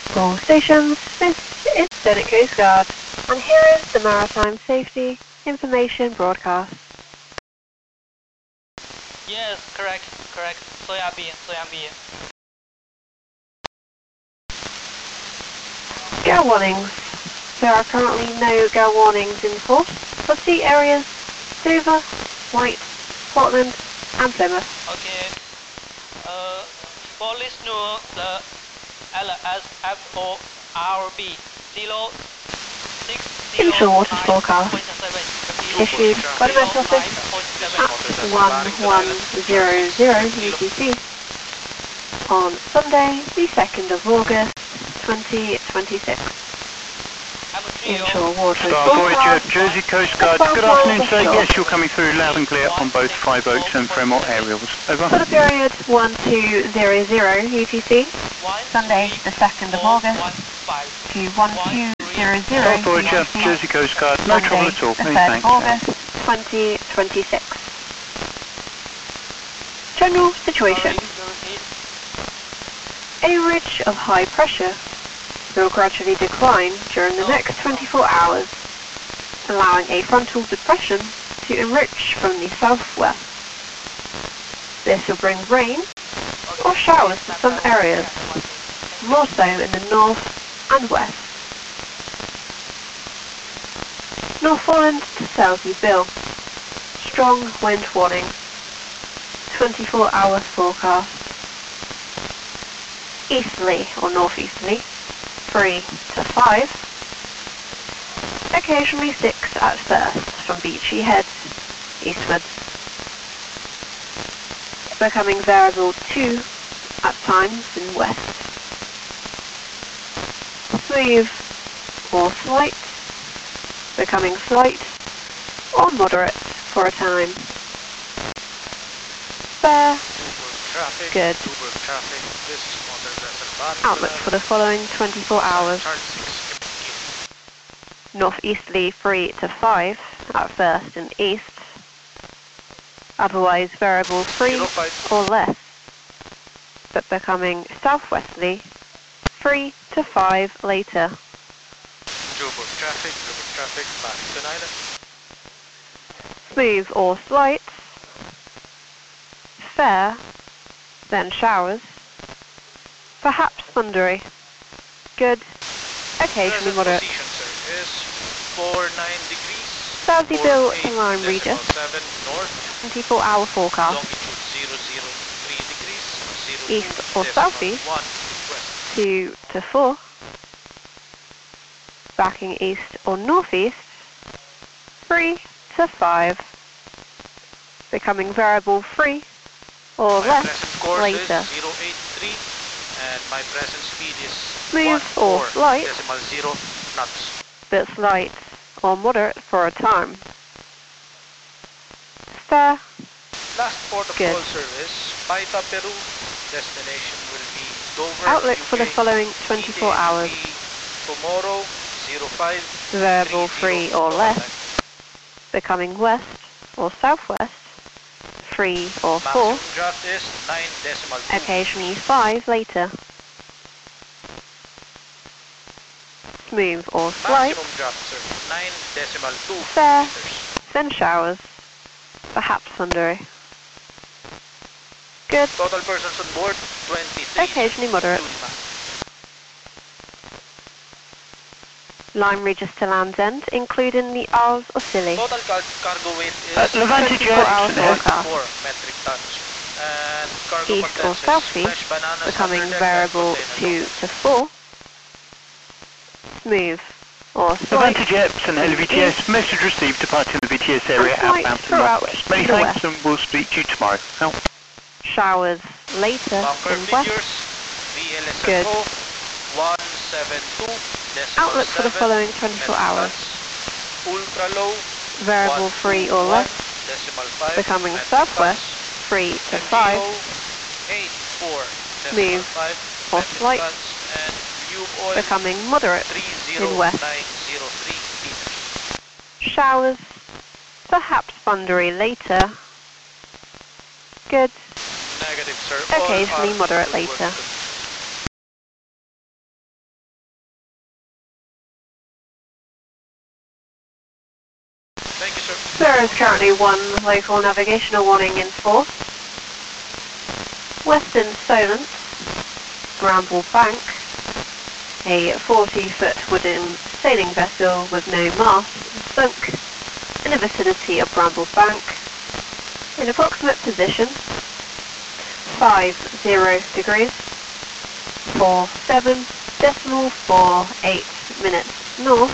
All stations, this is Senate Coast Guard, and here is the Maritime Safety Information Broadcast. Yes, correct. Soyabin. Gale warnings. There are currently no gale warnings in force for sea areas Dover, White, Portland, and Plymouth. Okay. For listener, the LSFORB 06. Inshore waters forecast issued by the Met Office at 1100 UTC on Sunday, the 2nd of August, 2026. Inshore waters Star forecast. Voyager, Jersey Coast Guard. Good afternoon, sir. Yes, you're coming through loud and clear on both Five Oaks and Fremont aerials. Over. For the period 1200 UTC, Sunday, the 2nd of August to 1200 Star Voyager, UTC, Jersey Coast Guard. No trouble at all. the Many 3rd of thanks. August, 2026. General situation. A ridge of high pressure will gradually decline during the next 24 hours, allowing a frontal depression to enrich from the southwest. This will bring rain or showers to some areas, more so in the north and west. Northumberland to Southie Bill. Strong wind warning. 24-hour forecast. Easterly or northeasterly, 3 to 5. Occasionally 6 at first from Beachy Head, eastwards. Becoming variable 2 at times in west. Smooth or slight, becoming slight or moderate for a time. Fair, good. Outlook for the following 24 hours. Northeasterly 3 to 5 at first and east. Otherwise variable 3 or less, but becoming southwesterly 3 to 5 later. Smooth or slight. Fair, then showers. Perhaps thundery. Good, occasionally moderate. Southie Bill to Lyme Regis. 24-hour forecast. East or southeast, 2 to 4. Backing east or northeast, 3 to 5. Becoming variable 3 or less later. And my present speed is Smooth or slight, but slight or moderate for a time. Fair, last port of good. call service, Paita, Peru. Destination will be Dover. Outlook UK. for the following 24 hours. Tomorrow, 05. Variable 3 or less, becoming west or southwest, 3 or 4, Maximum draft is 9.2. occasionally 5 later. Smooth or slight, Maximum draft, sir, 9.2 fair, meters. then showers, perhaps thundery. Good, Total persons on board, 23. occasionally moderate. Lyme Regis to Land's End, including the Isles of Scilly. Total cargo weight is Levante 24-hour Jets. forecast. 4 metric tons. And cargo East or contents is southeast, fresh bananas, becoming under deck, variable and 2 to 4. Smooth or slight, Levante Jets and LVTS. Message received departing the VTS area slight outbound to throughout Northwest. Many the thanks west. and we'll speak to you tomorrow. Out. showers later Bunker in west. figures, Good. VLSFO 172.7 Outlook for the following 24 hours. Ultra low, Variable 3 or less, 1.5 becoming metric southwest, tons. 3 to 5. MGO 84 Smooth or metric slight, tons, and tube oil becoming moderate in west. 30903 liters. Showers, perhaps thundery later. Good, Negative, sir. All occasionally are moderate to work later. to There is currently one local navigational warning in force. Western Solent, Bramble Bank, a 40-foot wooden sailing vessel with no mast sunk in the vicinity of Bramble Bank in approximate position 50 degrees 47.48 minutes north,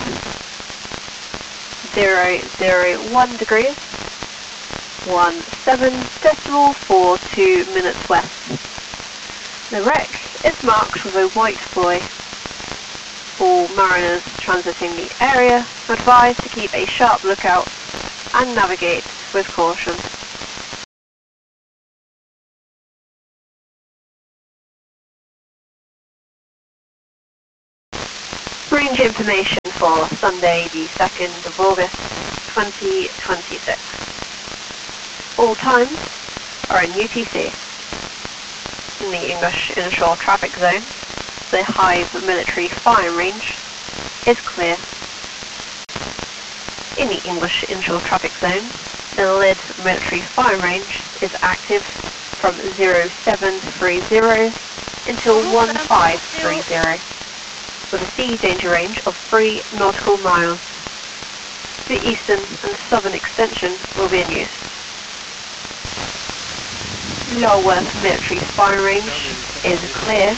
001 degrees 17.42 minutes west. The wreck is marked with a white buoy. All mariners transiting the area are advised to keep a sharp lookout and navigate with caution. Range information for Sunday the 2nd of August 2026. All times are in UTC. In the English Inshore Traffic Zone, the Hive military firing range is clear. In the English Inshore Traffic Zone, the Lydd military firing range is active from 0730 until 1530, with a sea danger range of 3 nautical miles. The eastern and southern extension will be in use. Lulworth military firing range is clear.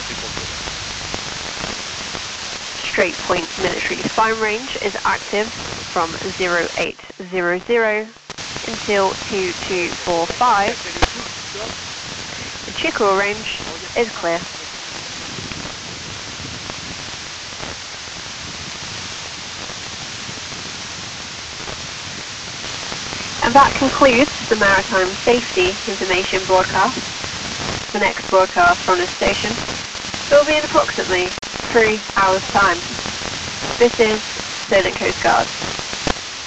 Strait Point military firing range is active from 0800 until 2245. The Chickerell range is clear. And that concludes the Maritime Safety Information broadcast. The next broadcast from this station will be in approximately 3 hours' time. This is Solent Coast Guard.